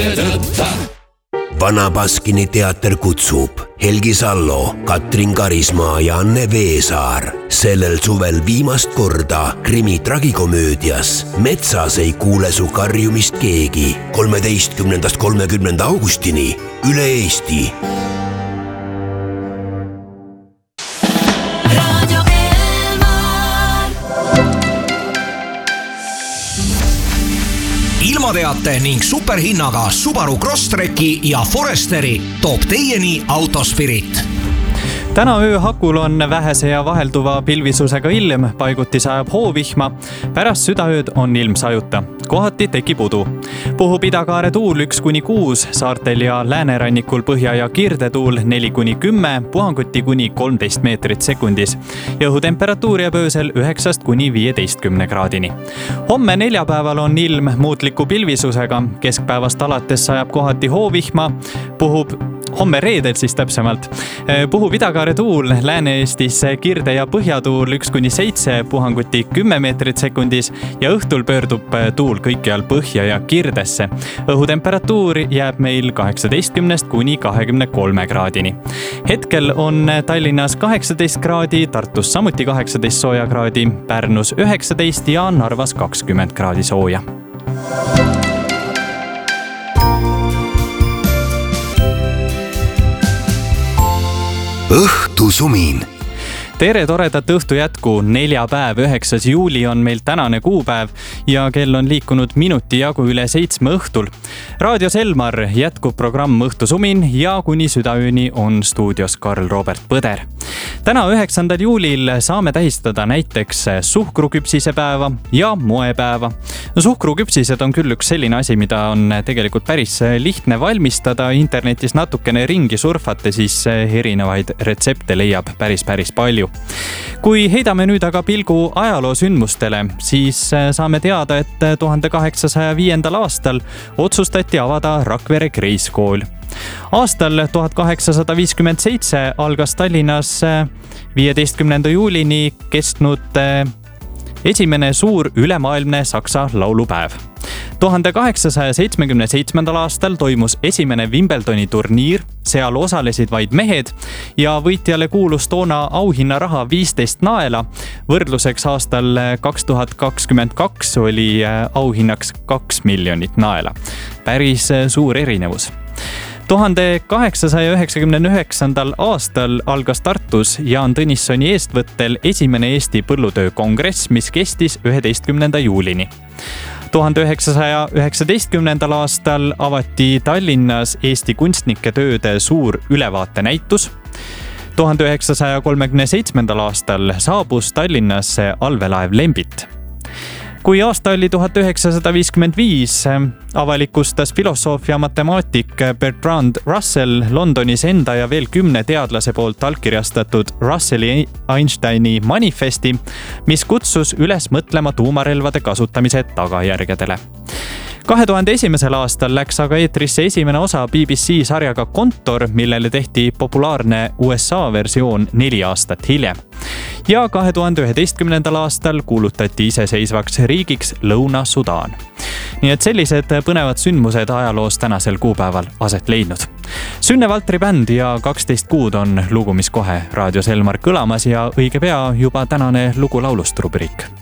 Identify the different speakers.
Speaker 1: Vana Baskini teater kutsub Helgi Sallo, Katrin Karismaa ja Anne Veesaar sellel suvel viimast korda krimi tragikomöödias Metsas ei kuule su karjumist keegi 13.–30. augustini üle Eesti.
Speaker 2: Ilmateate ning superhinnaga Subaru Crosstreki ja Foresteri toob teieni Autospirit.
Speaker 3: Täna ööhakul on vähese ja vahelduva pilvisusega ilm, paiguti sajab hoovihma, pärast südaööd on ilm sajuta. Kohati tekib udu. Puhub idakaare tuul 1–6, saartel ja läänerannikul põhja- ja kirdetuul 4–10, puhanguti kuni 13 meetrit sekundis. Ja õhutemperatuur jääb öösel 9–15 kraadini. Homme neljapäeval on ilm muutliku pilvisusega, keskpäevast alates sajab kohati hoovihma, homme reedel siis täpsemalt. Puhub idakaare tuul, Lääne-Eestis kirde- ja põhjatuul 1–7, puhanguti 10 meetrit sekundis ja õhtul pöördub tuul kõikjal põhja ja kirdesse. Õhutemperatuur jääb meil 18–23 kraadini. Hetkel on Tallinnas 18 kraadi, Tartus samuti 18 sooja kraadi, Pärnus 19 ja Narvas 20 kraadi sooja.
Speaker 1: Õhtusumin.
Speaker 3: Tere toredat õhtu jätku, neljapäev, 9. juuli on meil tänane kuupäev ja kell on liikunud minuti jagu üle 7 õhtul. Raadio Selmar jätkub programm Õhtusumin ja kuni südaööni on stuudios Karl Robert Põder. Täna 9. juulil saame tähistada näiteks suhkruküpsise päeva ja moepäeva. Suhkruküpsised on küll üks selline asi, mida on tegelikult päris lihtne valmistada. Internetis natukene ringi surfate, siis erinevaid retsepte leiab päris palju. Kui heidame nüüd aga pilgu ajaloosündmustele, siis saame teada, et 1805. aastal otsustati avada Rakvere Kreiskool. Aastal 1857 algas Tallinnas 15. juulini kestnud esimene suur ülemaailmne saksa laulupäev. 1877. aastal toimus esimene Wimbledoni turniir, seal osalesid vaid mehed ja võitjale kuulus toona auhinnaraha 15 naela. Võrdluseks aastal 2022 oli auhinnaks 2 miljonit naela. Päris suur erinevus. 1899. aastal algas Tartus Jaan Tõnissoni eestvõttel esimene Eesti põllutöökongress, mis kestis 11. juulini. 1919. aastal avati Tallinnas Eesti kunstnike tööde suur ülevaatenäitus. 1937. aastal saabus Tallinnasse allveelaev Lembit. Kui aasta oli 1955, avalikustas filosoofia matemaatik Bertrand Russell Londonis enda ja veel 10 teadlase poolt allkirjastatud Russelli-Einsteini manifesti, mis kutsus üles mõtlema tuumarelvade kasutamise tagajärgedele. 2001. aastal läks aga eetrisse esimene osa BBC sarjaga Kontor, millele tehti populaarne USA versioon 4 aastat hiljem. Ja 2011. aastal kuulutati iseseisvaks riigiks Lõuna-Sudaan. Nii et sellised põnevad sündmused ajaloos tänasel kuupäeval aset leidnud. Sünne Valtri bänd ja 12 kuud on lugu, mis kohe Raadio Selmar kõlamas ja õige pea juba tänane lugu laulust rubriik.